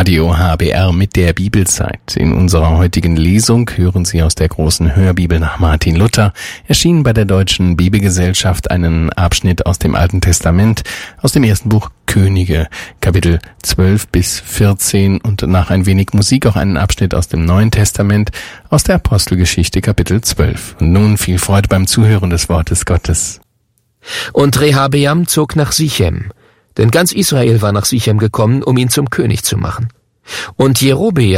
Radio HBR mit der Bibelzeit. In unserer heutigen Lesung hören Sie aus der großen Hörbibel nach Martin Luther, erschienen bei der Deutschen Bibelgesellschaft, einen Abschnitt aus dem Alten Testament, aus dem ersten Buch Könige, Kapitel 12 bis 14 und nach ein wenig Musik auch einen Abschnitt aus dem Neuen Testament, aus der Apostelgeschichte, Kapitel 12. Und nun viel Freude beim Zuhören des Wortes Gottes. Und Rehabeam zog nach Sichem, denn ganz Israel war nach Sichem gekommen, um ihn zum König zu machen. Und Jerobeam